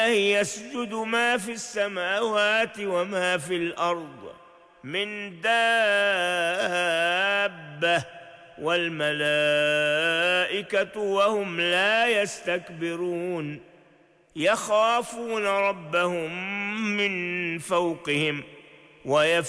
يسجد ما في السماوات وما في الأرض من دابة والملائكة وهم لا يستكبرون يخافون ربهم من فوقهم